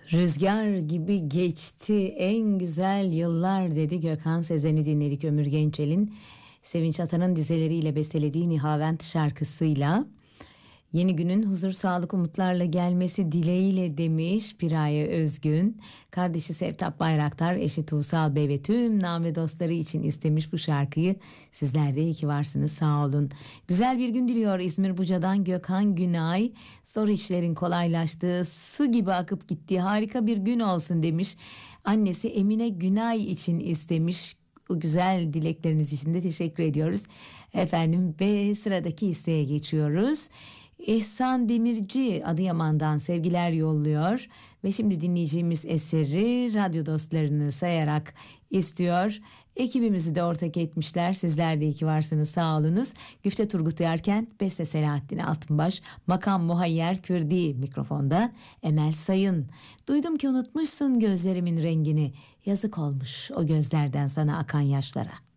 Rüzgar gibi geçti en güzel yıllar dedi Gökhan Sezen'i dinledik Ömür Gençel'in Sevinç Atan'ın dizeleriyle bestelediği Nihavent şarkısıyla. Yeni günün huzur, sağlık, umutlarla gelmesi dileğiyle demiş Piraye Özgün. Kardeşi Sevtap Bayraktar, eşi Tuğsal Bey ve tüm Name dostları için istemiş bu şarkıyı. Sizler de iyi ki varsınız, sağ olun. Güzel bir gün diliyor İzmir Buca'dan Gökhan Günay. Zor işlerin kolaylaştığı, su gibi akıp gittiği harika bir gün olsun demiş. Annesi Emine Günay için istemiş. O güzel dilekleriniz için de teşekkür ediyoruz. Efendim ve sıradaki isteğe geçiyoruz. İhsan Demirci Adıyaman'dan sevgiler yolluyor ve şimdi dinleyeceğimiz eseri radyo dostlarını sayarak istiyor. Ekibimizi de ortak etmişler. Sizler de iyi ki varsınız, sağ olunuz. Güfte Turgut Yerkent, beste Selahattin Altınbaş, makam Muhayyer Kürdi, mikrofonda Emel Sayın. Duydum ki unutmuşsun gözlerimin rengini. Yazık olmuş o gözlerden sana akan yaşlara.